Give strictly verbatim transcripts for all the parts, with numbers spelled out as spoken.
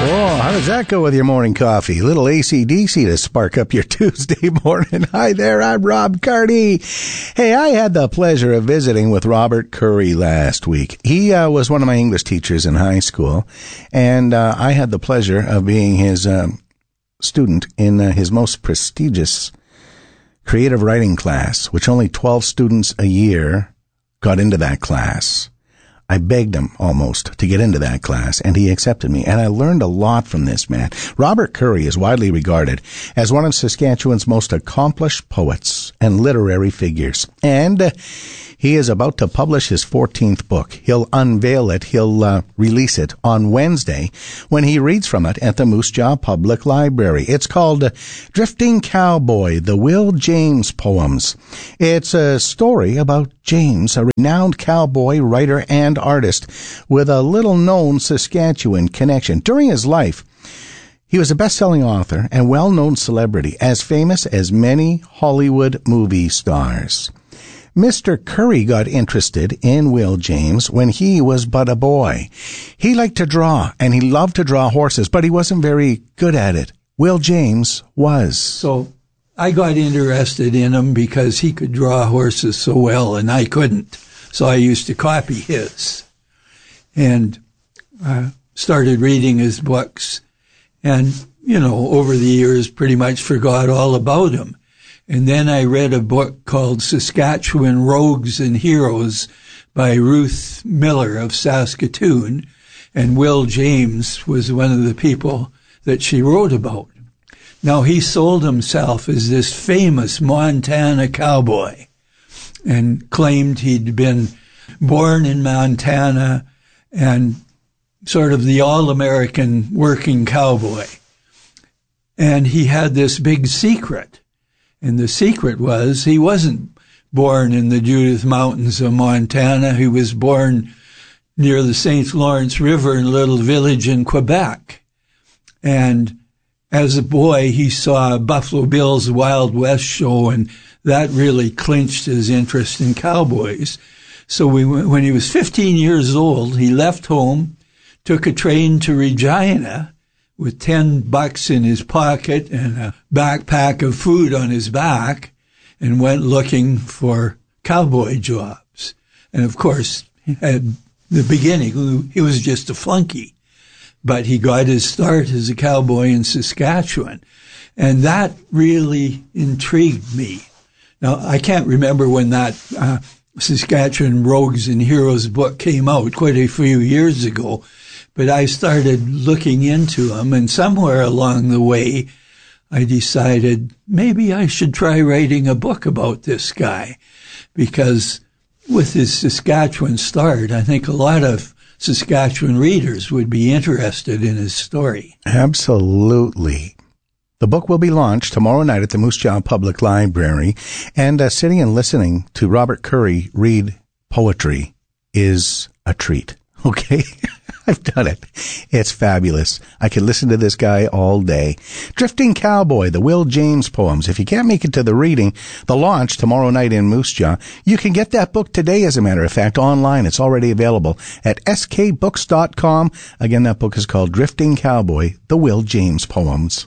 Whoa, how does that go with your morning coffee? Little A C D C to spark up your Tuesday morning. Hi there, I'm Rob Carney. Hey, I had the pleasure of visiting with Robert Curry last week. He uh, was one of my English teachers in high school, and uh, I had the pleasure of being his uh, student in uh, his most prestigious creative writing class, which only twelve students a year got into that class. I begged him almost to get into that class, and he accepted me, and I learned a lot from this man. Robert Curry is widely regarded as one of Saskatchewan's most accomplished poets and literary figures, and uh, he is about to publish his fourteenth book. He'll unveil it, he'll uh, release it on Wednesday when he reads from it at the Moose Jaw Public Library. It's called uh, Drifting Cowboy, the Will James Poems. It's a story about James, a renowned cowboy, writer, and artist with a little-known Saskatchewan connection. During his life, he was a best-selling author and well-known celebrity, as famous as many Hollywood movie stars. Mister Curry got interested in Will James when he was but a boy. He liked to draw, and he loved to draw horses, but he wasn't very good at it. Will James was. So I got interested in him because he could draw horses so well, and I couldn't. So I used to copy his, and uh, started reading his books, and, you know, over the years pretty much forgot all about him. And then I read a book called Saskatchewan Rogues and Heroes by Ruth Miller of Saskatoon, and Will James was one of the people that she wrote about. Now, he sold himself as this famous Montana cowboy and claimed he'd been born in Montana and sort of the all-American working cowboy. And he had this big secret. And the secret was he wasn't born in the Judith Mountains of Montana. He was born near the Saint Lawrence River in a little village in Quebec. And as a boy, he saw Buffalo Bill's Wild West show, and that really clinched his interest in cowboys. So we, when he was fifteen years old, he left home, took a train to Regina, with ten bucks in his pocket and a backpack of food on his back, and went looking for cowboy jobs. And of course, at the beginning, he was just a flunky, but he got his start as a cowboy in Saskatchewan. And that really intrigued me. Now, I can't remember when that uh, Saskatchewan Rogues and Heroes book came out, quite a few years ago. But I started looking into him, and somewhere along the way, I decided maybe I should try writing a book about this guy, because with his Saskatchewan start, I think a lot of Saskatchewan readers would be interested in his story. Absolutely. The book will be launched tomorrow night at the Moose Jaw Public Library, and uh, sitting and listening to Robert Curry read poetry is a treat. Okay? I've done it. It's fabulous. I could listen to this guy all day. Drifting Cowboy, the Will James Poems. If you can't make it to the reading, the launch tomorrow night in Moose Jaw, you can get that book today, as a matter of fact, online. It's already available at s k books dot com. Again, that book is called Drifting Cowboy, the Will James Poems.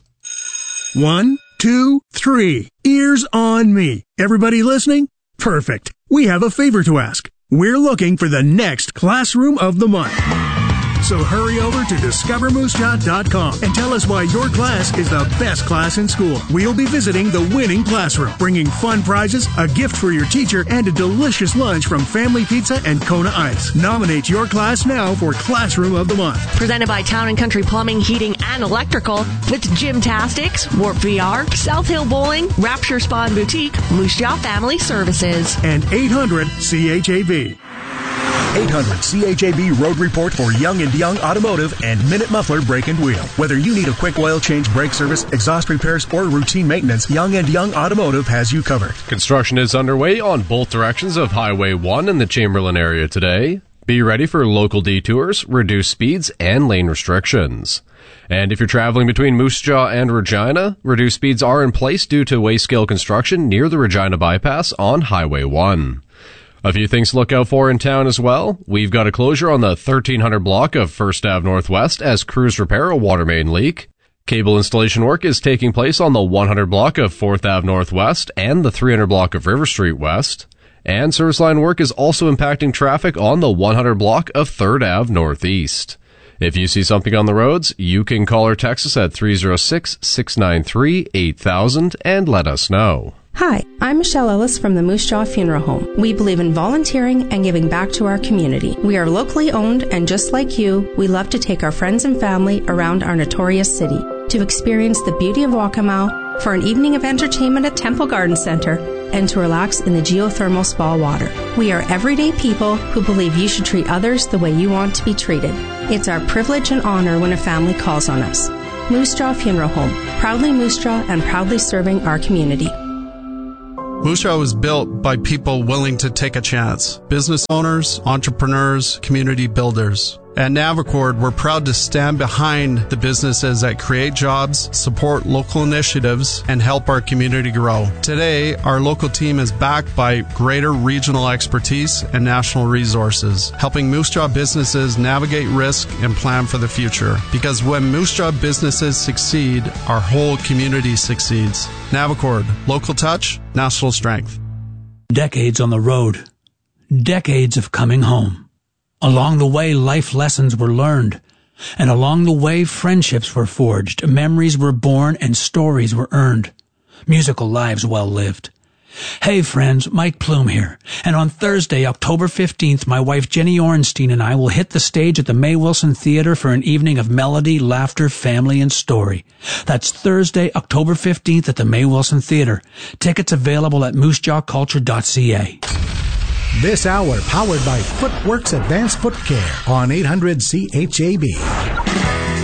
One, two, three. Ears on me. Everybody listening? Perfect. We have a favor to ask. We're looking for the next Classroom of the Month. So hurry over to discover moose jaw dot com and tell us why your class is the best class in school. We'll be visiting the winning classroom, bringing fun prizes, a gift for your teacher, and a delicious lunch from Family Pizza and Kona Ice. Nominate your class now for Classroom of the Month. Presented by Town and Country Plumbing, Heating, and Electrical, with Gymtastics, Warp V R, South Hill Bowling, Rapture Spa and Boutique, Moose Jaw Family Services. And eight hundred C H A B. eight hundred C H A B Road Report for Young and Young Automotive and Minute Muffler Brake and Wheel. Whether you need a quick oil change, brake service, exhaust repairs, or routine maintenance, Young and Young Automotive has you covered. Construction is underway on both directions of Highway one in the Chamberlain area today. Be ready for local detours, reduced speeds, and lane restrictions. And if you're traveling between Moose Jaw and Regina, reduced speeds are in place due to waste scale construction near the Regina bypass on Highway one. A few things to look out for in town as well. We've got a closure on the thirteen hundred block of First Avenue Northwest as crews repair a water main leak. Cable installation work is taking place on the one hundred block of fourth Avenue Northwest and the three hundred block of River Street West. And service line work is also impacting traffic on the one hundred block of third Avenue Northeast. If you see something on the roads, you can call or text us at three oh six, six nine three, eight thousand and let us know. Hi, I'm Michelle Ellis from the Moose Jaw Funeral Home. We believe in volunteering and giving back to our community. We are locally owned, and just like you, we love to take our friends and family around our notorious city to experience the beauty of Waccamaw, for an evening of entertainment at Temple Garden Center, and to relax in the geothermal spa water. We are everyday people who believe you should treat others the way you want to be treated. It's our privilege and honor when a family calls on us. Moose Jaw Funeral Home, proudly Moose Jaw and proudly serving our community. Moose Jaw was built by people willing to take a chance. Business owners, entrepreneurs, community builders. At Navicord, we're proud to stand behind the businesses that create jobs, support local initiatives, and help our community grow. Today, our local team is backed by greater regional expertise and national resources, helping Moose Jaw businesses navigate risk and plan for the future. Because when Moose Jaw businesses succeed, our whole community succeeds. Navicord, local touch, national strength. Decades on the road. Decades of coming home. Along the way, life lessons were learned. And along the way, friendships were forged, memories were born, and stories were earned. Musical lives well lived. Hey friends, Mike Plume here. And on Thursday, October fifteenth, my wife Jenny Ornstein and I will hit the stage at the May Wilson Theater for an evening of melody, laughter, family, and story. That's Thursday, October fifteenth at the May Wilson Theater. Tickets available at moose jaw culture dot c a. This hour powered by Footworks Advanced Foot Care on eight hundred C H A B.